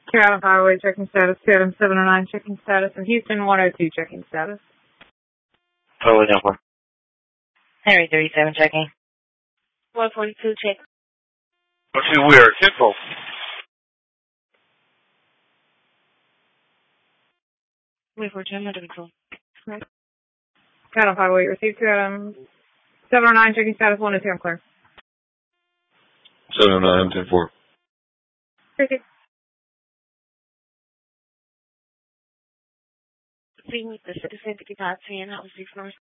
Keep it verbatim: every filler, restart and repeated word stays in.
Two Adam Highway checking status. Two Adam seven oh nine checking status. And Houston one oh two checking status. Totally down for. Harry thirty-seven checking. one forty-two check. Let's see, we are tempo. Wait for ten under control. Right. Adam Highway received. Two Adam seven oh nine checking status. one oh two, I'm clear. seven oh nine, ten four. Received. Speaking with the citizen fifty-five ten, how was your first?